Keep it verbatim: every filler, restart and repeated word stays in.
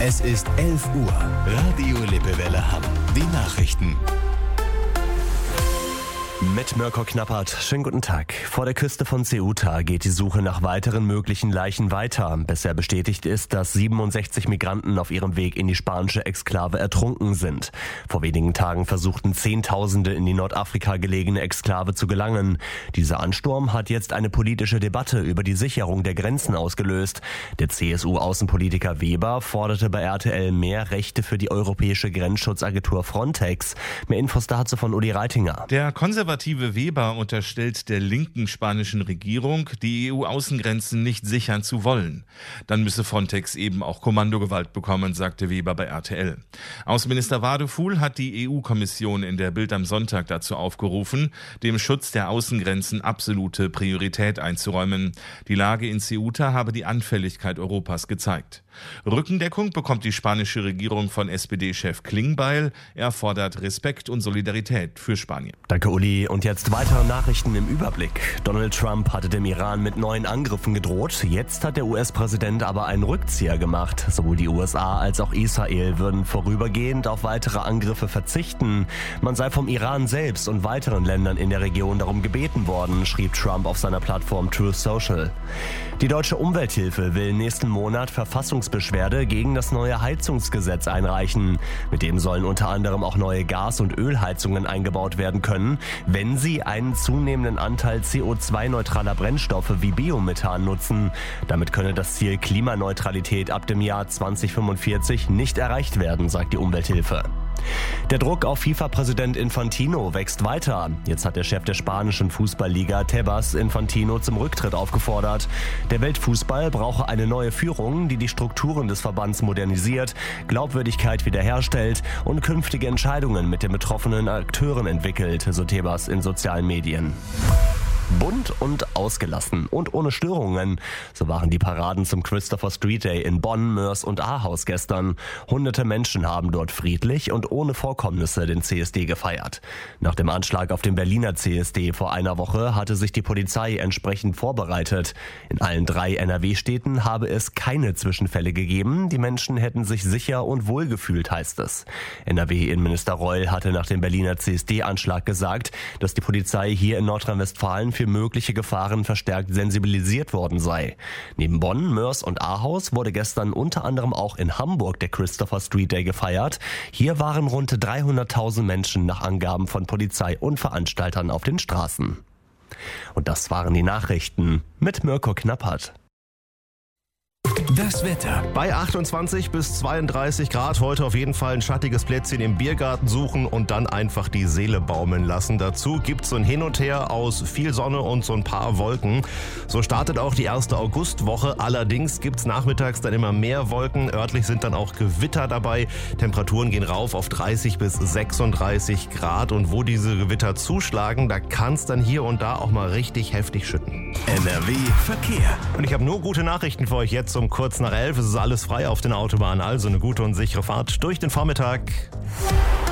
Es ist elf Uhr. Radio Lippewelle Hamm. Die Nachrichten. Mit Mirko Knappert. Schönen guten Tag. Vor der Küste von Ceuta geht die Suche nach weiteren möglichen Leichen weiter. Bisher bestätigt ist, dass siebenundsechzig Migranten auf ihrem Weg in die spanische Exklave ertrunken sind. Vor wenigen Tagen versuchten Zehntausende in die Nordafrika gelegene Exklave zu gelangen. Dieser Ansturm hat jetzt eine politische Debatte über die Sicherung der Grenzen ausgelöst. Der C S U-Außenpolitiker Weber forderte bei R T L mehr Rechte für die europäische Grenzschutzagentur Frontex. Mehr Infos dazu von Uli Reitinger. Der konservative Weber unterstellt der linken spanischen Regierung, die E U-Außengrenzen nicht sichern zu wollen. Dann müsse Frontex eben auch Kommandogewalt bekommen, sagte Weber bei R T L. Außenminister Wadefuhl hat die E U-Kommission in der Bild am Sonntag dazu aufgerufen, dem Schutz der Außengrenzen absolute Priorität einzuräumen. Die Lage in Ceuta habe die Anfälligkeit Europas gezeigt. Rückendeckung bekommt die spanische Regierung von S P D-Chef Klingbeil. Er fordert Respekt und Solidarität für Spanien. Danke, Uli. Und jetzt weitere Nachrichten im Überblick. Donald Trump hatte dem Iran mit neuen Angriffen gedroht. Jetzt hat der U S-Präsident aber einen Rückzieher gemacht. Sowohl die U S A als auch Israel würden vorübergehend auf weitere Angriffe verzichten. Man sei vom Iran selbst und weiteren Ländern in der Region darum gebeten worden, schrieb Trump auf seiner Plattform Truth Social. Die Deutsche Umwelthilfe will nächsten Monat Verfassungsbeschwerde gegen das neue Heizungsgesetz einreichen. Mit dem sollen unter anderem auch neue Gas- und Ölheizungen eingebaut werden können, wenn sie einen zunehmenden Anteil C O zwei neutraler Brennstoffe wie Biomethan nutzen. Damit könne das Ziel Klimaneutralität ab dem Jahr zweitausendfünfundvierzig nicht erreicht werden, sagt die Umwelthilfe. Der Druck auf FIFA-Präsident Infantino wächst weiter. Jetzt hat der Chef der spanischen Fußballliga Tebas Infantino zum Rücktritt aufgefordert. Der Weltfußball brauche eine neue Führung, die die Strukturen des Verbands modernisiert, Glaubwürdigkeit wiederherstellt und künftige Entscheidungen mit den betroffenen Akteuren entwickelt, so Tebas in sozialen Medien. Bunt und ausgelassen und ohne Störungen. So waren die Paraden zum Christopher Street Day in Bonn, Moers und Ahaus gestern. Hunderte Menschen haben dort friedlich und ohne Vorkommnisse den C S D gefeiert. Nach dem Anschlag auf dem Berliner C S D vor einer Woche hatte sich die Polizei entsprechend vorbereitet. In allen drei N R W-Städten habe es keine Zwischenfälle gegeben. Die Menschen hätten sich sicher und wohl gefühlt, heißt es. N R W-Innenminister Reul hatte nach dem Berliner C S D-Anschlag gesagt, dass die Polizei hier in Nordrhein-Westfalen für mögliche Gefahren verstärkt sensibilisiert worden sei. Neben Bonn, Moers und Ahaus wurde gestern unter anderem auch in Hamburg der Christopher Street Day gefeiert. Hier waren rund dreihunderttausend Menschen nach Angaben von Polizei und Veranstaltern auf den Straßen. Und das waren die Nachrichten mit Mirko Knappert. Das Wetter. Bei achtundzwanzig bis zweiunddreißig Grad heute auf jeden Fall ein schattiges Plätzchen im Biergarten suchen und dann einfach die Seele baumeln lassen. Dazu gibt's so ein Hin und Her aus viel Sonne und so ein paar Wolken. So startet auch die erste Augustwoche. Allerdings gibt's nachmittags dann immer mehr Wolken. Örtlich sind dann auch Gewitter dabei. Temperaturen gehen rauf auf dreißig bis sechsunddreißig Grad. Und wo diese Gewitter zuschlagen, da kann's dann hier und da auch mal richtig heftig schütten. N R W Verkehr. Und ich habe nur gute Nachrichten für euch jetzt um kurz nach elf. Es ist alles frei auf den Autobahnen, also eine gute und sichere Fahrt durch den Vormittag.